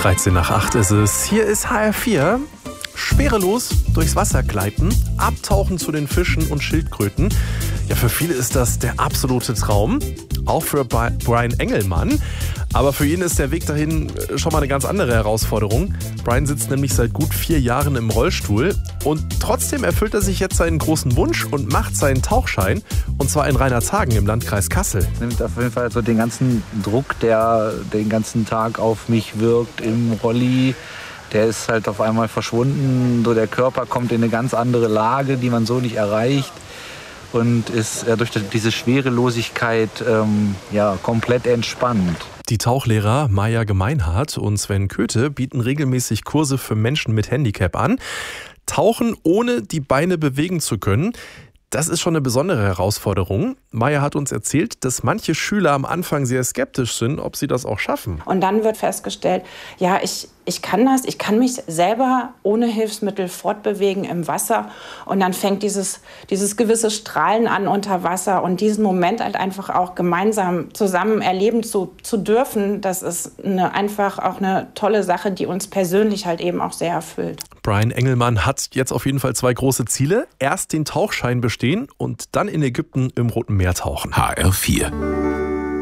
13 nach 8 ist es. Hier ist HR4. Schwerelos durchs Wasser gleiten, abtauchen zu den Fischen und Schildkröten. Ja, für viele ist das der absolute Traum. Auch für Brian Engelmann. Aber für ihn ist der Weg dahin schon mal eine ganz andere Herausforderung. Brian sitzt nämlich seit gut 4 Jahren im Rollstuhl. Und trotzdem erfüllt er sich jetzt seinen großen Wunsch und macht seinen Tauchschein. Und zwar in Rheinershagen im Landkreis Kassel. Nimmt auf jeden Fall so den ganzen Druck, der den ganzen Tag auf mich wirkt im Rolli. Der ist halt auf einmal verschwunden. So, der Körper kommt in eine ganz andere Lage, die man so nicht erreicht. Und ist durch diese Schwerelosigkeit komplett entspannt. Die Tauchlehrer Maja Gemeinhardt und Sven Köthe bieten regelmäßig Kurse für Menschen mit Handicap an. Tauchen, ohne die Beine bewegen zu können. Das ist schon eine besondere Herausforderung. Maja hat uns erzählt, dass manche Schüler am Anfang sehr skeptisch sind, ob sie das auch schaffen. Und dann wird festgestellt, ja, ich kann das, ich kann mich selber ohne Hilfsmittel fortbewegen im Wasser. Und dann fängt dieses gewisse Strahlen an unter Wasser. Und diesen Moment halt einfach auch gemeinsam zusammen erleben zu dürfen, das ist einfach auch eine tolle Sache, die uns persönlich halt eben auch sehr erfüllt. Brian Engelmann hat jetzt auf jeden Fall 2 große Ziele. Erst den Tauchschein bestehen und dann in Ägypten im Roten Meer tauchen. HR4